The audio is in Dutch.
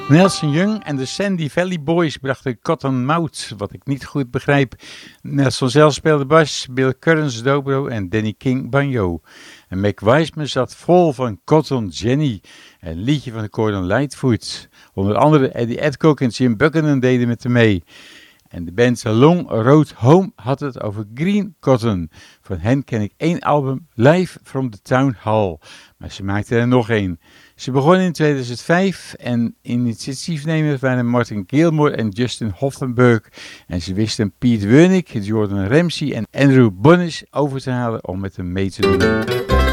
Nelson Young en de Sandy Valley Boys brachten Cotton Mouth, wat ik niet goed begrijp. Nelson zelf speelde bas, Bill Currens dobro en Danny King banjo. En Mac Wiseman zat vol van Cotton Jenny, een liedje van de Gordon Lightfoot. Onder andere Eddie Adcock en Jim Buchanan deden met hem mee. En de band Long Road Home had het over Green Cotton. Van hen ken ik 1 album, Live from the Town Hall. Maar ze maakten er nog 1. Ze begonnen in 2005 en initiatiefnemers waren Martin Gilmore en Justin Hoffenberg. En ze wisten Pete Wernick, Jordan Ramsey en Andrew Bonis over te halen om met hem mee te doen.